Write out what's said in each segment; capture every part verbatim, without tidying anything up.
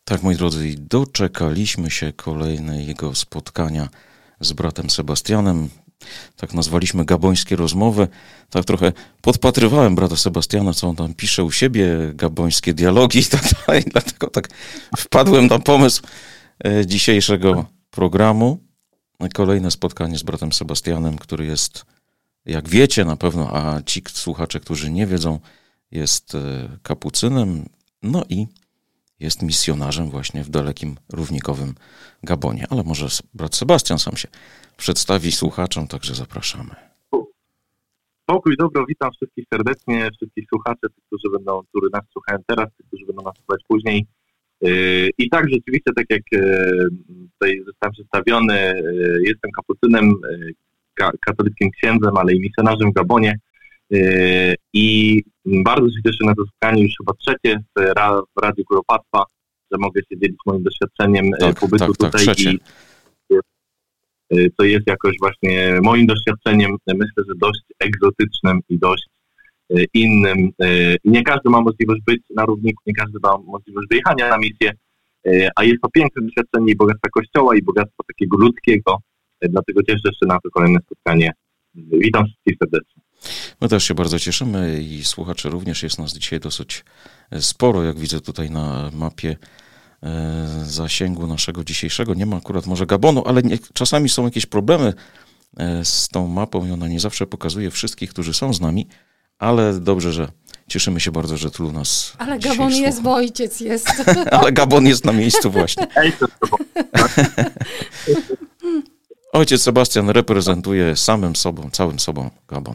Tak, moi drodzy, i doczekaliśmy się kolejnego spotkania z bratem Sebastianem. Tak nazwaliśmy gabońskie rozmowy. Tak trochę podpatrywałem brata Sebastiana, co on tam pisze u siebie, gabońskie dialogi i tak dalej. Dlatego tak wpadłem na pomysł dzisiejszego programu. Kolejne spotkanie z bratem Sebastianem, który jest, jak wiecie na pewno, a ci słuchacze, którzy nie wiedzą, jest kapucynem, no i jest misjonarzem właśnie w dalekim równikowym Gabonie. Ale może brat Sebastian sam się przedstawi słuchaczom, także zapraszamy. Pokój, dobro, witam wszystkich serdecznie, wszystkich słuchaczy, tych, którzy będą, którzy nas słuchają teraz, tych, którzy będą nas słuchać później. I tak, rzeczywiście, tak jak tutaj zostałem przedstawiony, jestem kapucynem, katolickim księdzem, ale i misjonarzem w Gabonie. I bardzo się cieszę na to spotkanie, już chyba trzecie w Radiu Kuropatwa, że mogę się dzielić moim doświadczeniem tak, pobytu tak, tutaj. Tak, i to jest jakoś właśnie moim doświadczeniem, myślę, że dość egzotycznym i dość innym. Nie każdy ma możliwość być na równiku, nie każdy ma możliwość wyjechania na misję, a jest to piękne doświadczenie i bogactwa Kościoła, i bogactwa takiego ludzkiego, dlatego cieszę się na to kolejne spotkanie. Witam wszystkich serdecznie. My też się bardzo cieszymy i słuchaczy również. Jest nas dzisiaj dosyć sporo, jak widzę tutaj na mapie e, zasięgu naszego dzisiejszego. Nie ma akurat może Gabonu, ale nie, czasami są jakieś problemy e, z tą mapą i ona nie zawsze pokazuje wszystkich, którzy są z nami, ale dobrze, że cieszymy się bardzo, że tylu nas Ale Gabon słucha. jest, bo ojciec jest. Ale Gabon jest na miejscu właśnie. Ojciec Sebastian reprezentuje samym sobą, całym sobą Gabon.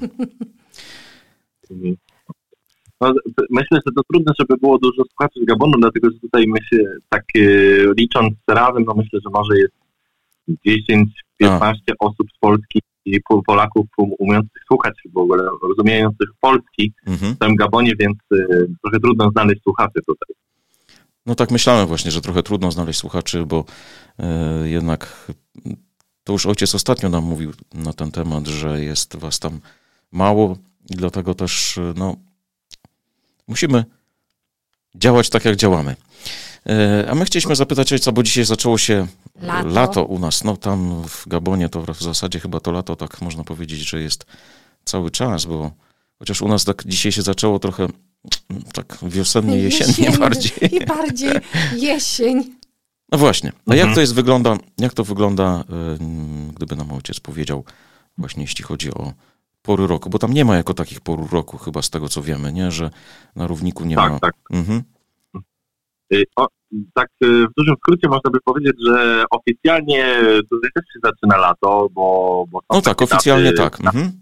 No, myślę, że to trudne, żeby było dużo słuchaczy z Gabonu, dlatego że tutaj myślę, tak licząc razem, no myślę, że może jest dziesięć piętnaście A. osób z Polski i Polaków umiejących słuchać, w ogóle rozumiejących Polski mhm. w tym Gabonie, więc trochę trudno znaleźć słuchaczy tutaj. No tak myślałem właśnie, że trochę trudno znaleźć słuchaczy, bo e, jednak... To już ojciec ostatnio nam mówił na ten temat, że jest was tam mało i dlatego też no, musimy działać tak, jak działamy. A my chcieliśmy zapytać ojca, bo dzisiaj zaczęło się lato. lato u nas. No tam w Gabonie to w zasadzie chyba to lato, tak można powiedzieć, że jest cały czas, bo chociaż u nas tak dzisiaj się zaczęło trochę tak wiosennie, jesiennie Jesienny, bardziej. I bardziej jesień. No właśnie. A mhm. jak to jest wygląda, jak to wygląda, gdyby nam ojciec powiedział, właśnie jeśli chodzi o pory roku, bo tam nie ma jako takich por roku, chyba z tego co wiemy, nie, że na równiku nie tak, ma. Tak, mhm. o, tak. W dużym skrócie można by powiedzieć, że oficjalnie tutaj też się zaczyna lato, bo... bo no tak, oficjalnie daty, tak. Mhm.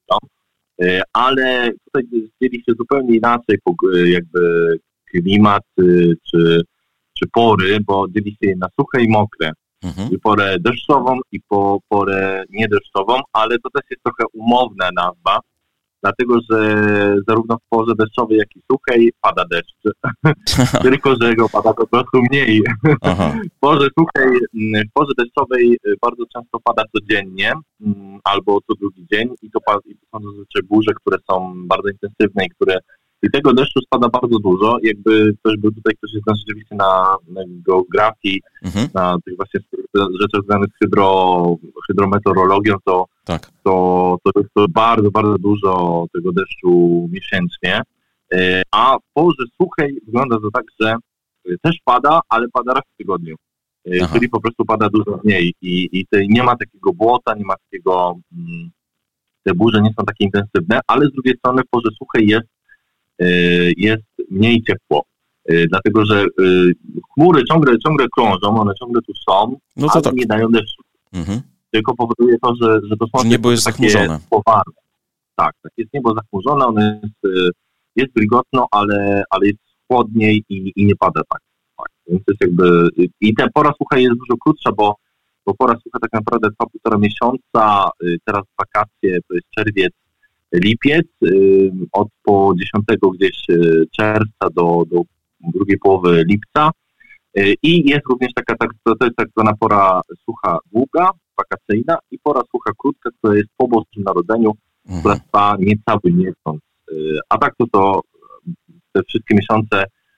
Ale tutaj dzieli się zupełnie inaczej jakby klimat, czy czy pory, bo dzieli się je na suche i mokre. Mhm. I porę deszczową i po porę niedeszczową, ale to też jest trochę umowna nazwa, dlatego że zarówno w porze deszczowej, jak i suchej pada deszcz. Tylko że go pada po prostu mniej. Aha. W porze suchej, w porze deszczowej bardzo często pada codziennie, albo co drugi dzień i to, i to są zazwyczaj burze, które są bardzo intensywne i które I tego deszczu spada bardzo dużo. Jakby ktoś był tutaj, ktoś jest rzeczywiście na, na geografii, mhm. na tych właśnie rzeczach związanych z hydro, hydrometeorologią, to, tak. to, to jest to bardzo, bardzo dużo tego deszczu miesięcznie. A w porze suchej wygląda to tak, że też pada, ale pada raz w tygodniu. Aha. Czyli po prostu pada dużo mniej i, i te, nie ma takiego błota, nie ma takiego... Te burze nie są takie intensywne, ale z drugiej strony w porze suchej jest jest mniej ciepło, dlatego że chmury ciągle, ciągle krążą, one ciągle tu są, no to ale tak. nie dają deszczu. Mhm. Tylko powoduje to, że, że to słońce niebo jest takie zachmurzone. Poważne. Tak, tak, jest niebo zachmurzone, ono jest, jest wilgotno, ale, ale jest chłodniej i, i nie pada tak. tak. Więc jest jakby, i ta pora sucha jest dużo krótsza, bo, bo pora sucha tak naprawdę trwa półtora miesiąca, teraz wakacje, to jest czerwiec, lipiec, y, od po dziesiątego gdzieś y, czerwca do, do drugiej połowy lipca y, i jest również taka, tak, to, to jest tak zwana pora sucha długa, wakacyjna i pora sucha krótka, która jest po Bożym Narodzeniu, mhm. która trwa niecały miesiąc. Y, a tak to to te wszystkie miesiące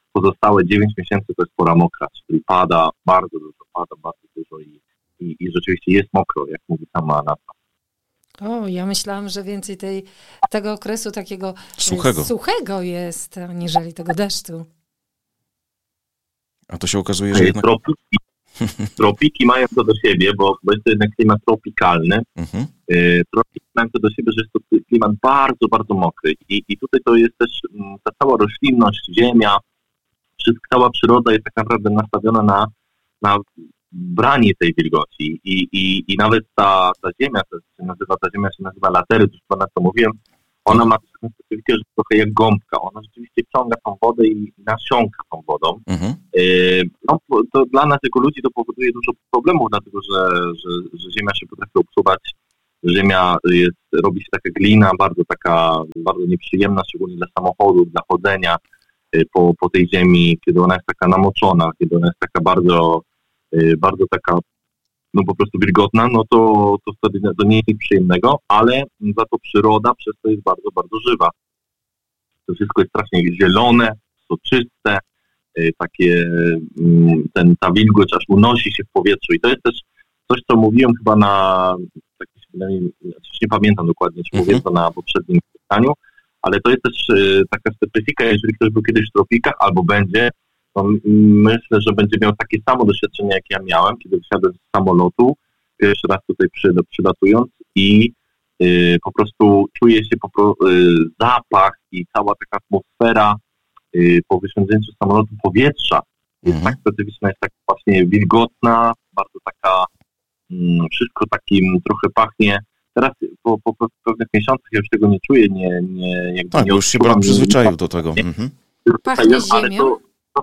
pozostałe dziewięć miesięcy to jest pora mokra, czyli pada bardzo dużo, pada bardzo dużo i, i, i rzeczywiście jest mokro, jak mówi sama nazwa. O, ja myślałam, że więcej tej, tego okresu takiego suchego. suchego jest, aniżeli tego deszczu. A to się okazuje, że jednak... Tropiki, tropiki mają to do siebie, bo, bo jest to jednak klimat tropikalny. Mhm. Tropiki mają to do siebie, że jest to klimat bardzo, bardzo mokry. I, i tutaj to jest też ta cała roślinność, ziemia, wszystko, cała przyroda jest tak naprawdę nastawiona na, na branie tej wilgoci. I, i, i nawet ta, ta ziemia, to się nazywa, ta ziemia się nazywa lateryt, już na co mówiłem, ona ma taką specyfikę, że trochę jak gąbka. Ona rzeczywiście wciąga tą wodę i nasiąka tą wodą. Mhm. No, to dla nas jako ludzi to powoduje dużo problemów, dlatego że, że, że ziemia się potrafi obsuwać. Ziemia jest, robi się taka glina, bardzo taka, bardzo nieprzyjemna, szczególnie dla samochodu, dla chodzenia po, po tej ziemi, kiedy ona jest taka namoczona, kiedy ona jest taka bardzo, bardzo taka no po prostu wilgotna, no to, to wtedy to nie jest nic przyjemnego, ale za to przyroda przez to jest bardzo, bardzo żywa. To wszystko jest strasznie zielone, soczyste, takie, ten, ta wilgoć aż unosi się w powietrzu i to jest też coś, co mówiłem chyba na, tak, nie pamiętam dokładnie, czy mówię to na poprzednim pytaniu, ale to jest też taka specyfika, jeżeli ktoś był kiedyś w tropikach albo będzie, to myślę, że będzie miał takie samo doświadczenie, jak ja miałem, kiedy wsiadłem z samolotu, pierwszy raz tutaj przylatując i y, po prostu czuje się po, y, zapach i cała taka atmosfera y, po wysiądnięciu z samolotu powietrza. Jest mhm. tak specyficzna, jest tak właśnie wilgotna, bardzo taka, y, wszystko takim trochę pachnie. Teraz po, po, po pewnych miesiącach ja już tego nie czuję, nie, nie jakby tak, nie już się brat przyzwyczaił do tego. Mhm. Pachnie ziemią.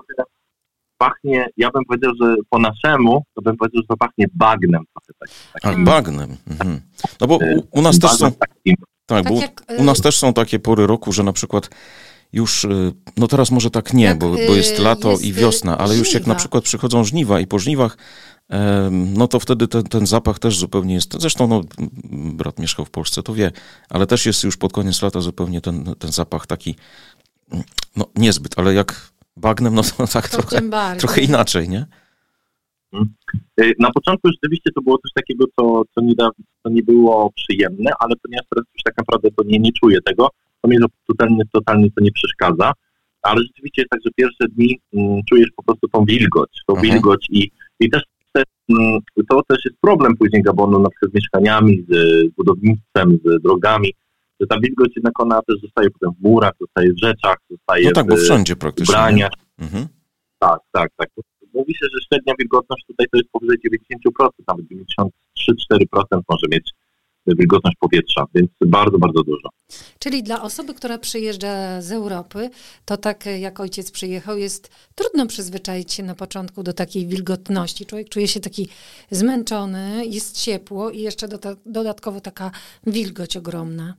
Pachnie, ja bym powiedział, że po naszemu, to bym powiedział, że to pachnie bagnem. Trochę takim. A, bagnem. Mhm. No bo u, u nas też są takim. Tak, tak bo jak, u nas też są takie pory roku, że na przykład już, no teraz może tak nie, bo, bo jest lato jest i wiosna, ale żniwa. Już jak na przykład przychodzą żniwa i po żniwach, no to wtedy ten, ten zapach też zupełnie jest, zresztą no, brat mieszkał w Polsce, to wie, ale też jest już pod koniec lata zupełnie ten, ten zapach taki, no niezbyt, ale jak bagnem, no to tak to trochę, trochę inaczej, nie? Na początku rzeczywiście to było coś takiego, co, co, nie, da, co nie było przyjemne, ale ponieważ teraz już tak naprawdę to nie, nie czuję tego, to mi totalnie, totalnie to nie przeszkadza, ale rzeczywiście jest tak, że pierwsze dni m, czujesz po prostu tą wilgoć, tą Aha. wilgoć i, i też m, to też jest problem później Gabonu, na przykład z mieszkaniami, z, z budownictwem, z drogami, że ta wilgoć jednak ona też zostaje potem w murach, zostaje w rzeczach, zostaje no tak, w, bo wszędzie praktycznie. ubraniach. Mhm. Tak, tak, tak. Mówi się, że średnia wilgotność tutaj to jest powyżej dziewięćdziesiąt procent, nawet dziewięćdziesiąt trzy do czterech procent może mieć wilgotność powietrza, więc bardzo, bardzo dużo. Czyli dla osoby, która przyjeżdża z Europy, to tak jak ojciec przyjechał, jest trudno przyzwyczaić się na początku do takiej wilgotności. Człowiek czuje się taki zmęczony, jest ciepło i jeszcze do, dodatkowo taka wilgoć ogromna.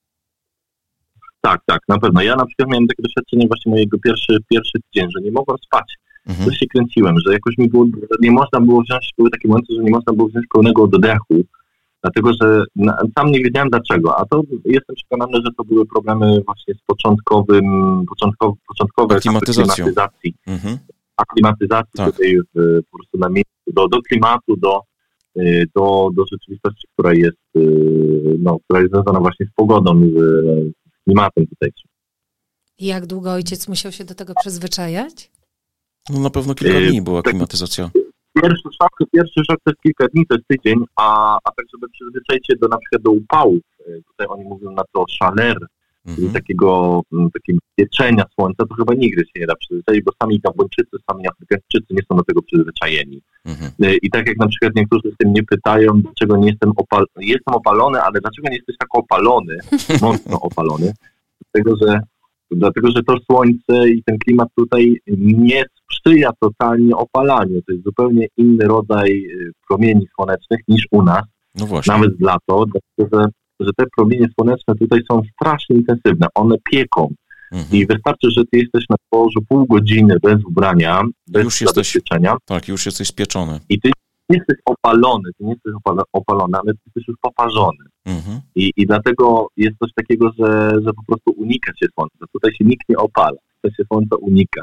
Tak, tak, na pewno. Ja na przykład miałem takie doświadczenie właśnie mojego pierwszy, pierwszy tydzień, że nie mogłem spać. Mhm. Coś się kręciłem, że jakoś mi było, nie można było wziąć, były takie momenty, że nie można było wziąć pełnego oddechu, dlatego że na, sam nie wiedziałem dlaczego, a to jestem przekonany, że to były problemy właśnie z początkowym, początkow, początkowe aklimatyzacji. Mhm. Aklimatyzacji tak. Tutaj w, po prostu na miejscu, do, do klimatu, do, do, do rzeczywistości, która jest, no, która jest związana właśnie z pogodą, z klimatem tutaj. I jak długo ojciec musiał się do tego przyzwyczajać? No na pewno kilka dni była klimatyzacja. Pierwszy szok, pierwszy szok to jest kilka dni, to jest tydzień, a, a tak, żeby przyzwyczaić się do, na przykład do upałów, tutaj oni mówią na to szalery, mm-hmm. czyli takiego, takiego pieczenia słońca, to chyba nigdy się nie da przyzwyczaić, bo sami Gabończycy, sami Afrykańczycy nie są do tego przyzwyczajeni. Mm-hmm. I tak jak na przykład niektórzy z tym mnie pytają, dlaczego nie jestem opalony, jestem opalony, ale dlaczego nie jesteś tak opalony, mocno opalony, dlatego że Dlatego, że to słońce i ten klimat tutaj nie sprzyja totalnie opalaniu. To jest zupełnie inny rodzaj promieni słonecznych niż u nas, no właśnie. Nawet w lato, dlatego że, że te promienie słoneczne tutaj są strasznie intensywne. One pieką. Mhm. I wystarczy, że ty jesteś na dworzu pół godziny bez ubrania, bez już zabezpieczenia. Jesteś, tak, już jesteś spieczony. I ty nie jesteś opalony, ty nie jesteś opala, opalony, ale ty jesteś już poparzony. Mhm. I, I dlatego jest coś takiego, że, że po prostu unika się słońca. Tutaj się nikt nie opala, tutaj się słońca unika.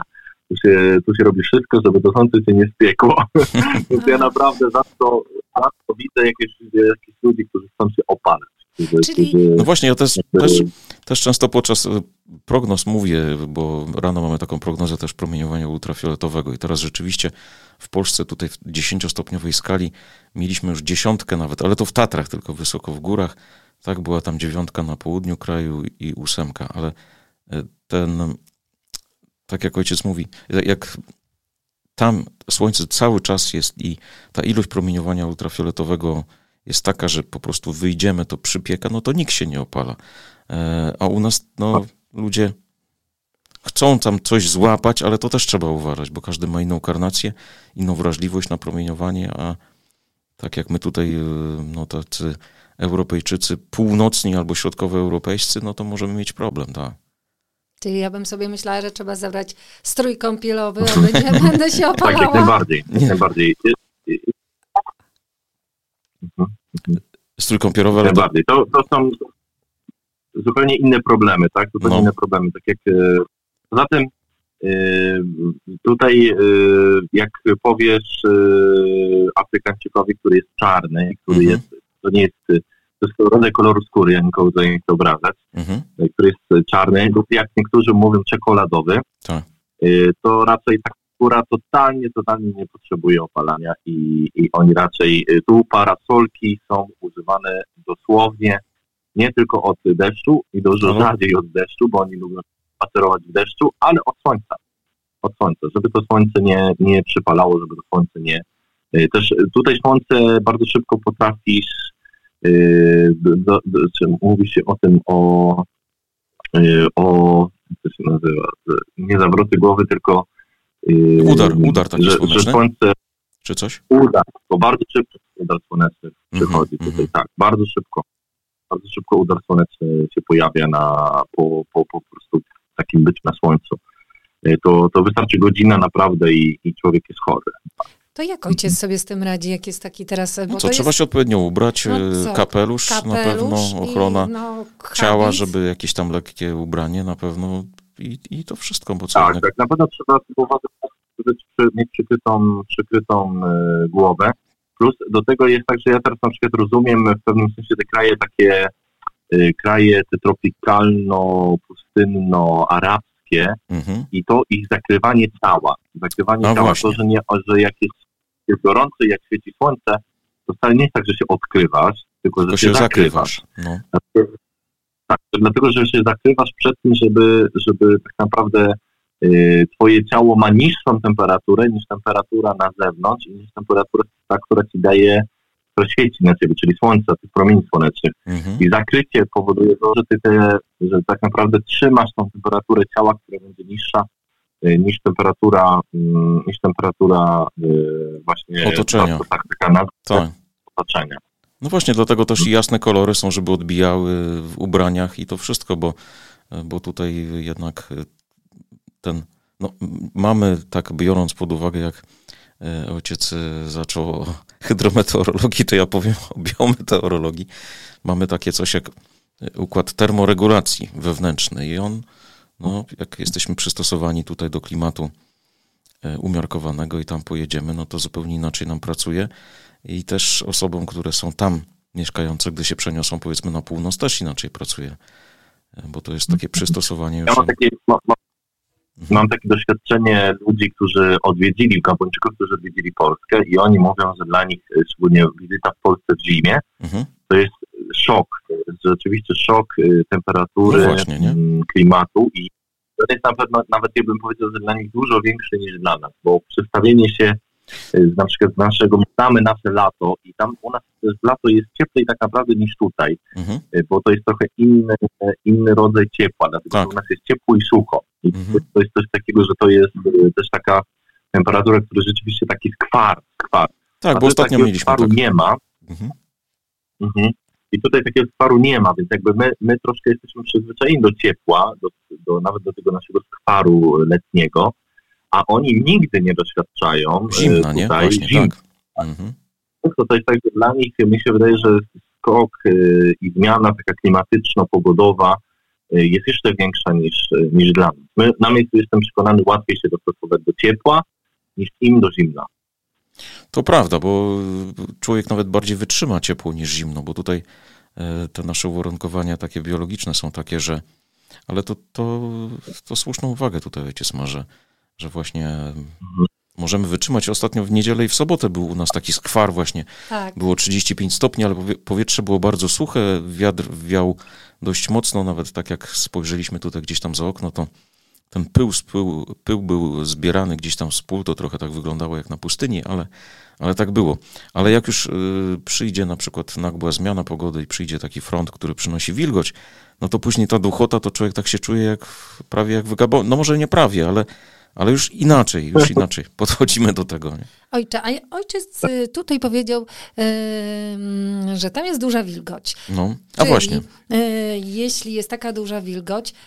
Tu się, tu się robi wszystko, żeby to słońce się nie spiekło. Więc ja naprawdę zawsze, zawsze widzę jakieś, jakieś ludzi, którzy chcą się opalać. Którzy, Czyli... którzy, no właśnie, ja też, też, też często podczas prognoz mówię, bo rano mamy taką prognozę też promieniowania ultrafioletowego i teraz rzeczywiście w Polsce tutaj w dziesięciostopniowej skali mieliśmy już dziesiątkę nawet, ale to w Tatrach, tylko wysoko w górach. Tak, była tam dziewiątka na południu kraju i ósemka, ale ten, tak jak ojciec mówi, jak tam słońce cały czas jest i ta ilość promieniowania ultrafioletowego jest taka, że po prostu wyjdziemy, to przypieka, no to nikt się nie opala. A u nas no, ludzie chcą tam coś złapać, ale to też trzeba uważać, bo każdy ma inną karnację, inną wrażliwość na promieniowanie, a tak jak my tutaj, no tacy Europejczycy północni albo środkowoeuropejscy, no to możemy mieć problem, tak. Czyli ja bym sobie myślała, że trzeba zabrać strój kąpielowy, a nie będę się opalała. Tak, jak najbardziej. Jak najbardziej. Strój kąpielowy, ale... Najbardziej. To, to są zupełnie inne problemy, tak? Zupełnie no. inne problemy. Tak jak poza tym tutaj jak powiesz Afrykańczykowi, który jest czarny, który mhm. jest, to nie jest, to jest rodzaj koloru skóry, ja nikogo tutaj nie chcę obrażać, mhm. który jest czarny, lub jak niektórzy mówią czekoladowy, tak. to raczej ta skóra totalnie, totalnie nie potrzebuje opalania i, i oni raczej, tu parasolki są używane dosłownie nie tylko od deszczu i dużo no. rzadziej od deszczu, bo oni lubią spacerować w deszczu, ale od słońca. Od słońca, żeby to słońce nie, nie przypalało, żeby to słońce nie... Też tutaj słońce bardzo szybko potrafisz, yy, do, do, czy mówi się o tym, o, yy, o jak to się nazywa, nie zawroty głowy, tylko yy, udar, udar taki że, słoneczny? Że słońce, czy coś? Udar, bo bardzo szybko udar słoneczny przychodzi mm-hmm, tutaj, mm-hmm. tak, bardzo szybko. Bardzo szybko udar słoneczny się pojawia na, po, po, po prostu takim być na słońcu. To, to wystarczy godzina naprawdę i, i człowiek jest chory. To jak ojciec sobie z tym radzi, jak jest taki teraz... No co, trzeba jest... się odpowiednio ubrać, no kapelusz, kapelusz na pewno, ochrona i, no, ciała, żeby jakieś tam lekkie ubranie na pewno i, i to wszystko. Bo co tak, jednak... tak, na pewno trzeba uważać, mieć przykrytą, przykrytą y, głowę. Plus do tego jest tak, że ja teraz na przykład rozumiem w pewnym sensie te kraje takie, y, kraje te tropikalno-pustynno-arabskie mhm. i to ich zakrywanie ciała. Zakrywanie no ciała, właśnie. To, że, nie, że jak jest, jest gorąco, jak świeci słońce, to wcale nie jest tak, że się odkrywasz, tylko że tylko się, się zakrywasz. No. Dlatego, tak, dlatego, że się zakrywasz przed tym, żeby, żeby tak naprawdę twoje ciało ma niższą temperaturę niż temperatura na zewnątrz i niż temperatura ta, która ci daje, która świeci na ciebie, czyli słońce, tych promieni słonecznych. Mhm. I zakrycie powoduje to, że ty te, że tak naprawdę trzymasz tą temperaturę ciała, która będzie niższa niż temperatura niż temperatura właśnie otoczenia. Tak, taka nazwa tak. otoczenia. No właśnie, dlatego też i jasne kolory są, żeby odbijały w ubraniach i to wszystko, bo, bo tutaj jednak ten, no, mamy, tak biorąc pod uwagę, jak e, ojciec e, zaczął o hydrometeorologii, to ja powiem o biometeorologii. Mamy takie coś jak układ termoregulacji wewnętrzny i on, no, jak jesteśmy przystosowani tutaj do klimatu e, umiarkowanego i tam pojedziemy, no to zupełnie inaczej nam pracuje i też osobom, które są tam mieszkające, gdy się przeniosą powiedzmy na północ, też inaczej pracuje, e, bo to jest takie przystosowanie już... Ja mam takie... Mam takie doświadczenie ludzi, którzy odwiedzili, Gabończyków, którzy odwiedzili Polskę i oni mówią, że dla nich, szczególnie wizyta w Polsce w zimie, mhm. to jest szok, rzeczywiście szok temperatury, no właśnie, nie? klimatu i to jest na pewno, nawet ja bym powiedział, że dla nich dużo większe niż dla nas, bo przestawienie się na przykład z naszego, mamy nasze lato i tam u nas też lato jest cieplej tak naprawdę niż tutaj, mhm. bo to jest trochę inny, inny rodzaj ciepła, dlatego tak. że u nas jest ciepło i sucho. I mhm. to jest coś takiego, że to jest też taka temperatura, która rzeczywiście taki skwar. skwar. Tak, A bo ostatnio mieliśmy skwaru tak. nie ma. Mhm. Mhm. I tutaj takiego skwaru nie ma, więc jakby my, my troszkę jesteśmy przyzwyczajeni do ciepła, do, do, nawet do tego naszego skwaru letniego, a oni nigdy nie doświadczają zimna, nie? Właśnie, zim. Tak. Mhm. To, to jest tak, że dla nich mi się wydaje, że skok y, i zmiana taka klimatyczno-pogodowa jest jeszcze większa niż, niż dla nas. My, nam jest, jestem przekonany, łatwiej się dostosować do ciepła niż im do zimna. To prawda, bo człowiek nawet bardziej wytrzyma ciepło niż zimno, bo tutaj te nasze uwarunkowania takie biologiczne są takie, że ale to, to, to słuszną uwagę tutaj ojciec ma, że, że właśnie mhm. możemy wytrzymać. Ostatnio w niedzielę i w sobotę był u nas taki skwar właśnie. Tak. Było trzydzieści pięć stopni, ale powietrze było bardzo suche, wiatr wiał dość mocno, nawet tak jak spojrzeliśmy tutaj gdzieś tam za okno, to ten pył, pył, pył był zbierany gdzieś tam z pól, to trochę tak wyglądało jak na pustyni, ale, ale tak było. Ale jak już y, przyjdzie na przykład nagła zmiana pogody i przyjdzie taki front, który przynosi wilgoć, no to później ta duchota, to człowiek tak się czuje jak prawie jak w Gabonie. No może nie prawie, ale, ale już inaczej, już inaczej podchodzimy do tego. Nie? Ojcze, a ojciec tutaj powiedział, yy, że tam jest duża wilgoć. No, a Czyli, właśnie. Yy, jeśli jest taka duża wilgoć,